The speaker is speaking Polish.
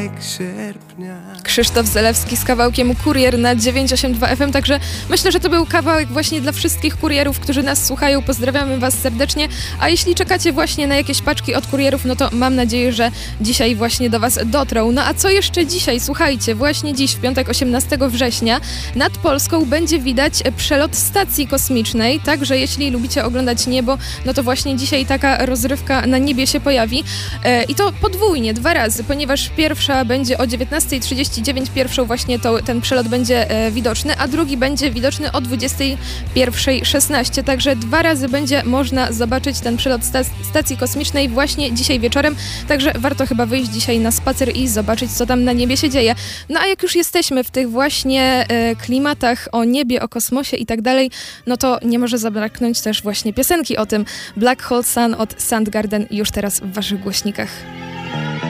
Krzysztof Zalewski z kawałkiem Kurier na 982 FM, także myślę, że to był kawałek właśnie dla wszystkich kurierów, którzy nas słuchają. Pozdrawiamy Was serdecznie, a jeśli czekacie właśnie na jakieś paczki od kurierów, no to mam nadzieję, że dzisiaj właśnie do Was dotrą. No a co jeszcze dzisiaj? Słuchajcie, właśnie dziś, w piątek 18 września, nad Polską będzie widać przelot stacji kosmicznej, także jeśli lubicie oglądać niebo, no to właśnie dzisiaj taka rozrywka na niebie się pojawi. I to podwójnie, 2 razy, ponieważ pierwsza będzie o 19:39, pierwszą właśnie ten przelot będzie widoczny, a drugi będzie widoczny o 21:16, także 2 razy będzie można zobaczyć ten przelot stacji kosmicznej właśnie dzisiaj wieczorem, także warto chyba wyjść dzisiaj na spacer i zobaczyć, co tam na niebie się dzieje. No a jak już jesteśmy w tych właśnie klimatach o niebie, o kosmosie i tak dalej, no to nie może zabraknąć też właśnie piosenki o tym. Black Hole Sun od Soundgarden już teraz w Waszych głośnikach.